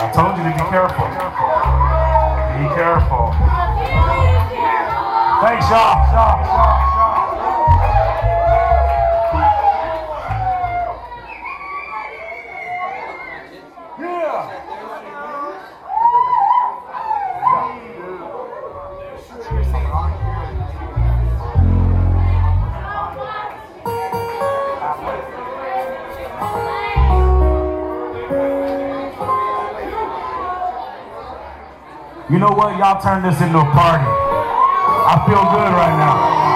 I told you to be careful. Be careful. Thanks, y'all. You know what? Y'all turn this into a party. I feel good right now.